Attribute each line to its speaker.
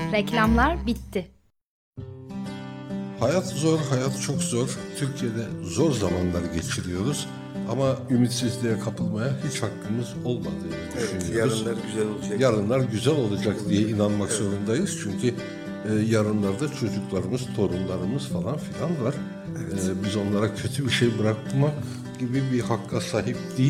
Speaker 1: Reklamlar bitti.
Speaker 2: Hayat zor, hayat çok zor. Türkiye'de zor zamanlar geçiriyoruz. Ama ümitsizliğe kapılmaya hiç hakkımız olmadığını düşünüyoruz.
Speaker 3: Yarınlar güzel olacak.
Speaker 2: Yarınlar güzel olacak diye inanmak zorundayız. Çünkü yarınlarda çocuklarımız, torunlarımız falan filan var. Biz onlara kötü bir şey bırakmak gibi bir hakka sahip değil.